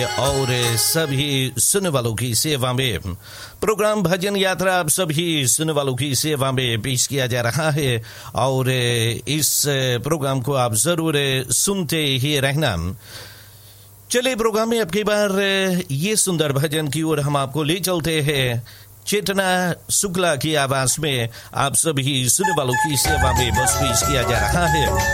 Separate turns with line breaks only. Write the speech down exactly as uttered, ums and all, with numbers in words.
में और सभी सुनने वालों की सेवा में प्रोग्राम भजन यात्रा आप सभी सुनने वालों की सेवा में पेश किया जा रहा है और इस प्रोग्राम को आप जरूर सुनते ही रहना। चलिए प्रोग्राम में अब की बार ये सुंदर भजन की ओर हम आपको ले चलते हैं। चेतना शुक्ला की आवाज में आप सभी सुनने वालों की सेवा में बस पेश किया जा रहा है।